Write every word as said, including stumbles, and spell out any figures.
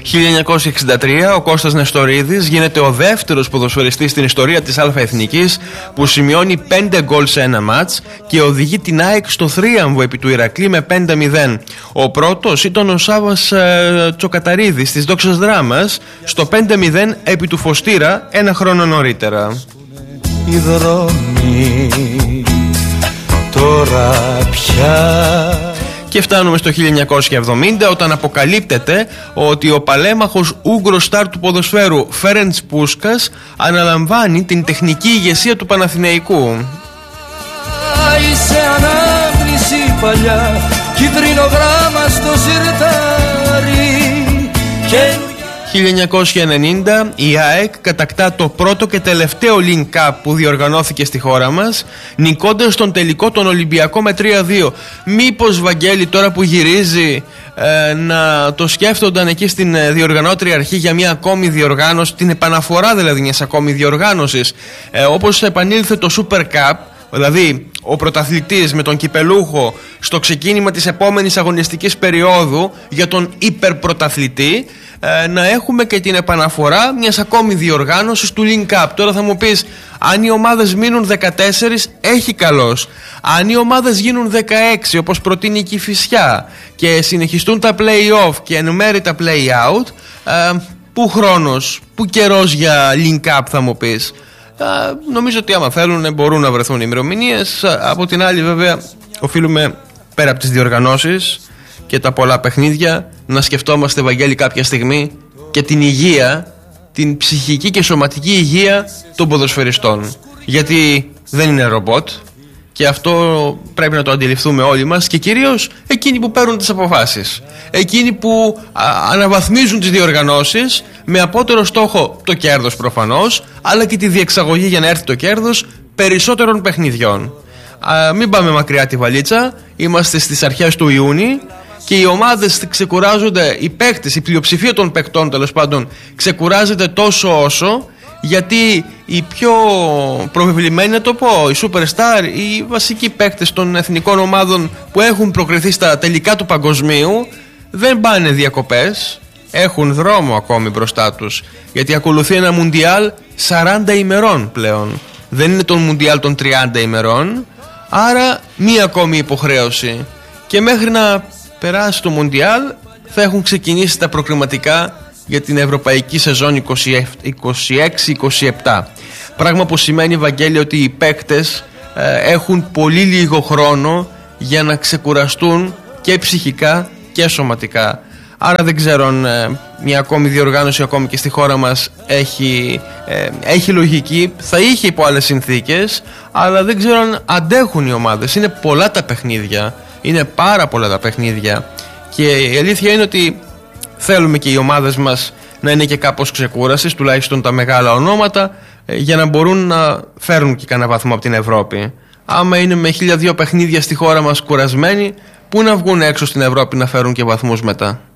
χίλια εννιακόσια εξήντα τρία ο Κώστας Νεστορίδης γίνεται ο δεύτερος ποδοσφαιριστής στην ιστορία της Α' Εθνικής που σημειώνει πέντε γκολ σε ένα μάτς και οδηγεί την ΑΕΚ στο θρίαμβο επί του Ηρακλή με πέντε μηδέν. Ο πρώτος ήταν ο Σάββας ε, Τσοκαταρίδης της Δόξας Δράμας στο πέντε μηδέν επί του Φωστήρα ένα χρόνο νωρίτερα. Οι δρόμοι τώρα πια. Και φτάνουμε στο χίλια εννιακόσια εβδομήντα όταν αποκαλύπτεται ότι ο παλέμαχος Ούγγρος στάρ του ποδοσφαίρου Φέρεντς Πούσκας αναλαμβάνει την τεχνική ηγεσία του Παναθηναϊκού. Είσαι ανάμνηση παλιά, κίτρινο γράμμα στο σιρτάρι και... χίλια εννιακόσια ενενήντα η ΑΕΚ κατακτά το πρώτο και τελευταίο Link Cup που διοργανώθηκε στη χώρα μας, νικώντας τον τελικό τον Ολυμπιακό με τρία δύο. Μήπως, Βαγγέλη, τώρα που γυρίζει ε, να το σκέφτονταν εκεί στην διοργανώτρια αρχή για μια ακόμη διοργάνωση, την επαναφορά δηλαδή μιας ακόμη διοργάνωσης, ε, όπως επανήλθε το Super Cup, δηλαδή ο πρωταθλητής με τον κυπελούχο στο ξεκίνημα της επόμενης αγωνιστικής περίοδου για τον υπερπρωταθλητή, ε, να έχουμε και την επαναφορά μιας ακόμη διοργάνωσης του Link Cup. Τώρα θα μου πεις, αν οι ομάδες μείνουν δεκατέσσερα, έχει καλώς. Αν οι ομάδες γίνουν δεκαέξι, όπως προτείνει η Κηφισιά, και συνεχιστούν τα play-off και εν μέρει τα play-out, ε, πού χρόνος, πού καιρός για Link Cup, θα μου πεις. Uh, νομίζω ότι άμα θέλουν μπορούν να βρεθούν ημερομηνίες. Uh, από την άλλη, βέβαια, οφείλουμε πέρα από τις διοργανώσεις και τα πολλά παιχνίδια να σκεφτόμαστε, Βαγγέλη, κάποια στιγμή και την υγεία, την ψυχική και σωματική υγεία των ποδοσφαιριστών. Γιατί δεν είναι ρομπότ και αυτό πρέπει να το αντιληφθούμε όλοι μας, και κυρίως εκείνοι που παίρνουν τις αποφάσεις, εκείνοι που α, αναβαθμίζουν τις διοργανώσεις με απότερο στόχο το κέρδος προφανώς, αλλά και τη διεξαγωγή, για να έρθει το κέρδος, περισσότερων παιχνιδιών. Α, μην πάμε μακριά τη βαλίτσα, είμαστε στις αρχές του Ιούνιου και οι ομάδες ξεκουράζονται, οι παίκτες, η πλειοψηφία των παικτών τέλος πάντων ξεκουράζεται τόσο όσο, γιατί οι πιο προβεβλημένοι, να το πω, οι superstar, οι βασικοί παίκτες των εθνικών ομάδων που έχουν προκριθεί στα τελικά του παγκοσμίου, δεν πάνε διακοπές, έχουν δρόμο ακόμη μπροστά τους, γιατί ακολουθεί ένα μουντιάλ σαράντα ημερών πλέον, δεν είναι το μουντιάλ των τριάντα ημερών, άρα μία ακόμη υποχρέωση, και μέχρι να περάσει το μουντιάλ θα έχουν ξεκινήσει τα προκριματικά για την ευρωπαϊκή σεζόν είκοσι έξι είκοσι επτά. Πράγμα που σημαίνει, Βαγγέλη, ότι οι παίκτες ε, έχουν πολύ λίγο χρόνο για να ξεκουραστούν και ψυχικά και σωματικά. Άρα δεν ξέρω αν ε, μια ακόμη διοργάνωση ακόμη και στη χώρα μας έχει, ε, έχει λογική. Θα είχε υπό άλλες συνθήκες, αλλά δεν ξέρω αν αντέχουν οι ομάδες. Είναι πολλά τα παιχνίδια, είναι πάρα πολλά τα παιχνίδια, και η αλήθεια είναι ότι θέλουμε και οι ομάδες μας να είναι και κάπως ξεκούρασης, τουλάχιστον τα μεγάλα ονόματα, για να μπορούν να φέρουν και κανένα βαθμό από την Ευρώπη. Άμα είναι με χίλια δύο παιχνίδια στη χώρα μας κουρασμένοι, πού να βγουν έξω στην Ευρώπη να φέρουν και βαθμούς μετά.